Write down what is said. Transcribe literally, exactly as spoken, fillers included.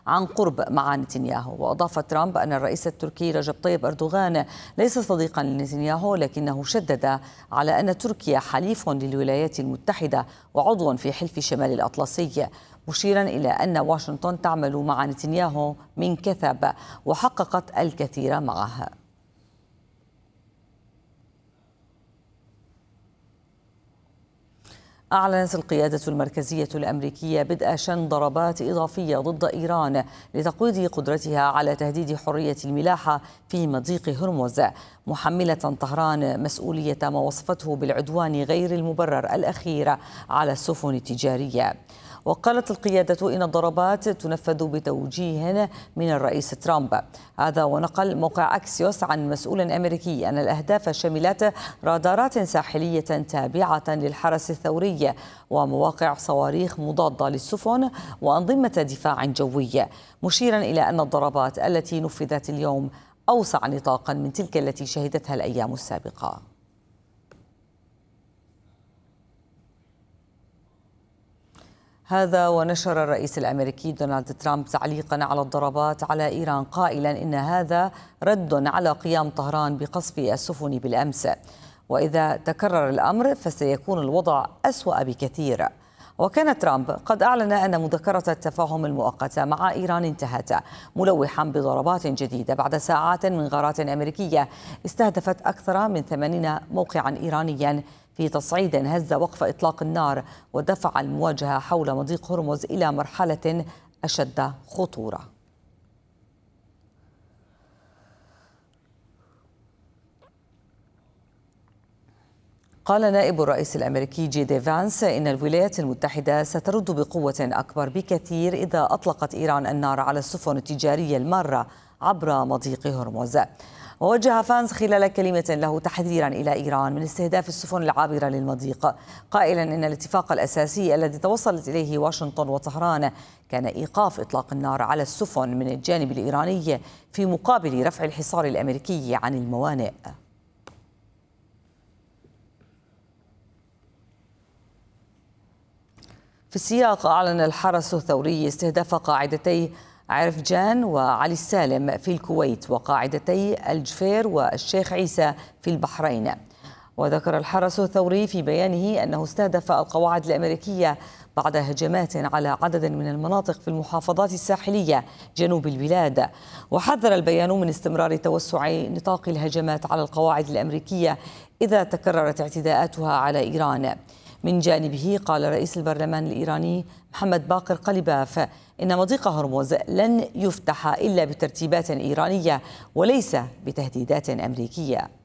عن قرب مع نتنياهو. وأضاف ترامب أن الرئيس التركي رجب طيب أردوغان ليس صديقا لنتنياهو، لكنه شدد على أن تركيا حليف للولايات المتحدة وعضو في حلف شمال الأطلسي، مشيرا إلى أن واشنطن تعمل مع نتنياهو من كثب وحققت الكثير معه. أعلنت القيادة المركزية الأمريكية بدء شن ضربات إضافية ضد إيران لتقويض قدرتها على تهديد حرية الملاحة في مضيق هرمز، محملة طهران مسؤولية ما وصفته بالعدوان غير المبرر الأخير على السفن التجارية. وقالت القيادة إن الضربات تنفذ بتوجيه من الرئيس ترامب. هذا ونقل موقع أكسيوس عن مسؤول أمريكي أن الأهداف شملت رادارات ساحلية تابعة للحرس الثوري ومواقع صواريخ مضادة للسفن وأنظمة دفاع جوي، مشيرا إلى أن الضربات التي نفذت اليوم أوسع نطاقا من تلك التي شهدتها الأيام السابقة. هذا ونشر الرئيس الأمريكي دونالد ترامب تعليقا على الضربات على إيران قائلا إن هذا رد على قيام طهران بقصف السفن بالأمس، وإذا تكرر الأمر فسيكون الوضع أسوأ بكثير. وكان ترامب قد أعلن أن مذكرة التفاهم المؤقتة مع إيران انتهت، ملوحا بضربات جديدة بعد ساعات من غارات أمريكية استهدفت أكثر من ثمانين موقعا إيرانيا في تصعيد هز وقف إطلاق النار ودفع المواجهة حول مضيق هرمز إلى مرحلة أشد خطورة. قال نائب الرئيس الأمريكي جي دي فانس إن الولايات المتحدة سترد بقوة أكبر بكثير إذا أطلقت إيران النار على السفن التجارية المارة عبر مضيق هرمز. ووجه فانس خلال كلمة له تحذيرا إلى إيران من استهداف السفن العابرة للمضيق، قائلا إن الاتفاق الأساسي الذي توصلت إليه واشنطن وطهران كان إيقاف إطلاق النار على السفن من الجانب الإيراني في مقابل رفع الحصار الأمريكي عن الموانئ. في السياق، أعلن الحرس الثوري استهداف قاعدتي عرفجان وعلي السالم في الكويت وقاعدتي الجفير والشيخ عيسى في البحرين. وذكر الحرس الثوري في بيانه أنه استهدف القواعد الأمريكية بعد هجمات على عدد من المناطق في المحافظات الساحلية جنوب البلاد. وحذر البيان من استمرار توسع نطاق الهجمات على القواعد الأمريكية إذا تكررت اعتداءاتها على إيران. من جانبه قال رئيس البرلمان الإيراني محمد باقر قليباف إن مضيق هرمز لن يفتح إلا بترتيبات إيرانية وليس بتهديدات أمريكية.